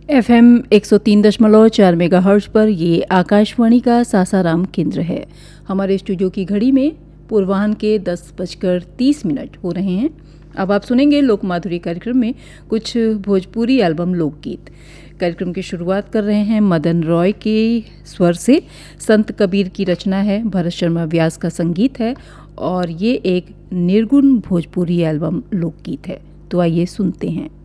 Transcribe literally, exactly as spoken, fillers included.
F M एक सौ तीन दशमलव चार मेगाहर्ट्ज पर ये आकाशवाणी का सासाराम केंद्र है। हमारे स्टूडियो की घड़ी में पूर्वाह्न के दस बजकर तीस मिनट हो रहे हैं। अब आप सुनेंगे लोक माधुरी कार्यक्रम में कुछ भोजपुरी एल्बम लोकगीत। कार्यक्रम की शुरुआत कर रहे हैं मदन रॉय के स्वर से। संत कबीर की रचना है, भरत शर्मा व्यास का संगीत है और ये एक निर्गुण भोजपुरी एल्बम लोकगीत है। तो आइए सुनते हैं।